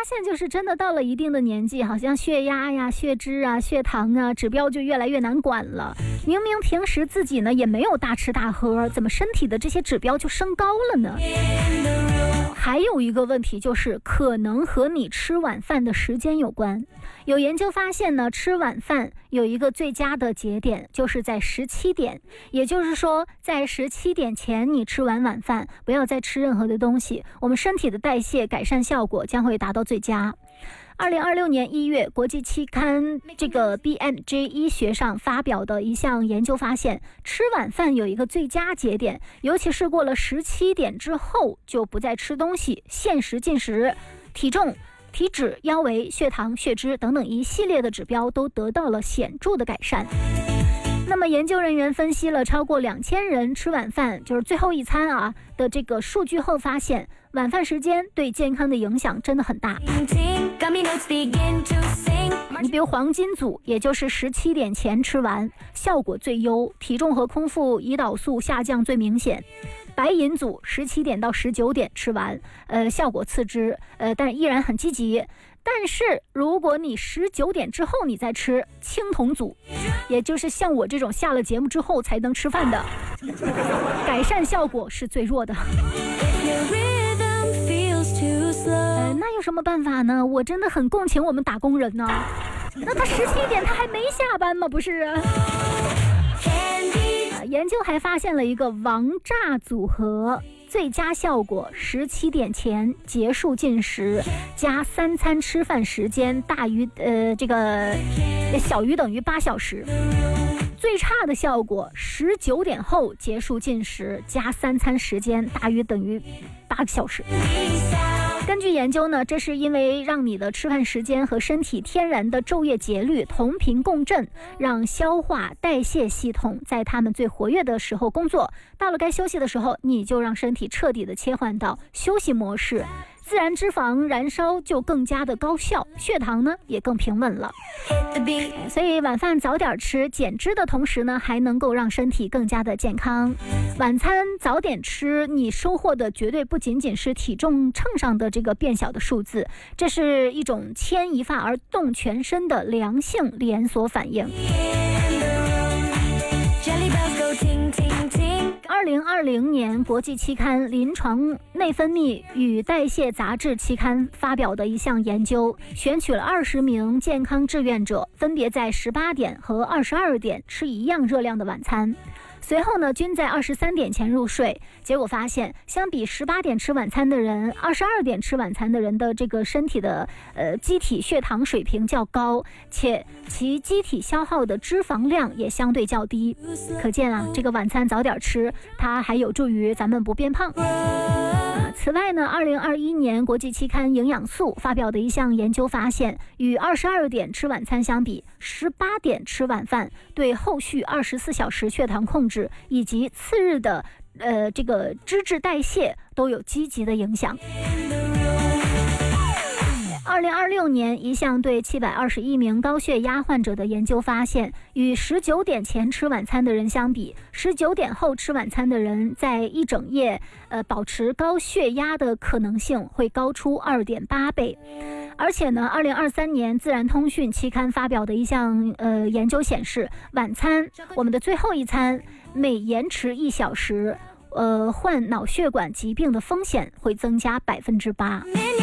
现就是真的到了一定的年纪，好像血压呀、血脂啊、血糖啊指标就越来越难管了。明明平时自己呢也没有大吃大喝，怎么身体的这些指标就升高了呢？还有一个问题就是可能和你吃晚饭的时间有关。有研究发现呢，吃晚饭有一个最佳的节点，就是在17点，也就是说在17点前你吃完晚饭，不要再吃任何的东西，我们身体的代谢改善效果将会达到最佳。2026年1月，国际期刊这个 BMJ 医学上发表的一项研究发现，吃晚饭有一个最佳节点，尤其是过了17点之后就不再吃东西，限时进食，体重、体脂、腰围、血糖、血脂等等一系列的指标都得到了显著的改善。那么研究人员分析了超过2000人吃晚饭，就是最后一餐的这个数据后发现，晚饭时间对健康的影响真的很大。你比如黄金组，也就是17点前吃完，效果最优，体重和空腹胰岛素下降最明显。白银组17点到19点吃完，效果次之，但依然很积极。但是如果你19点之后你再吃，青铜组，也就是像我这种下了节目之后才能吃饭的，改善效果是最弱的。那有什么办法呢？我真的很共情我们打工人呢。那他17点他还没下班吗？不是？研究还发现了一个王炸组合，最佳效果17点前结束进食，加3餐吃饭时间大于小于等于8小时。最差的效果19点后结束进食，加3餐时间大于等于8个小时。根据研究呢，这是因为让你的吃饭时间和身体天然的昼夜节律同频共振，让消化代谢系统在它们最活跃的时候工作，到了该休息的时候，你就让身体彻底的切换到休息模式，自然脂肪燃烧就更加的高效，血糖呢也更平稳了。所以晚饭早点吃，减脂的同时呢，还能够让身体更加的健康。晚餐早点吃，你收获的绝对不仅仅是体重秤上的这个变小的数字，这是一种牵一发而动全身的良性连锁反应。2020年国际期刊《临床内分泌与代谢杂志》期刊发表的一项研究，选取了20名健康志愿者，分别在18点和22点吃一样热量的晚餐。随后呢，均在23点前入睡。结果发现，相比18点吃晚餐的人，22点吃晚餐的人的这个身体的机体血糖水平较高，且其机体消耗的脂肪量也相对较低。可见啊，这个晚餐早点吃，它还有助于咱们不变胖。此外呢，2021年国际期刊《营养素》发表的一项研究发现，与22点吃晚餐相比，18点吃晚饭对后续24小时血糖控制以及次日的这个脂质代谢都有积极的影响。2026年，一项对721名高血压患者的研究发现，与19点前吃晚餐的人相比，19点后吃晚餐的人在一整夜保持高血压的可能性会高出2.8倍。而且呢，2023年自然通讯期刊发表的一项研究显示，晚餐我们的最后一餐每延迟1小时，患脑血管疾病的风险会增加8%。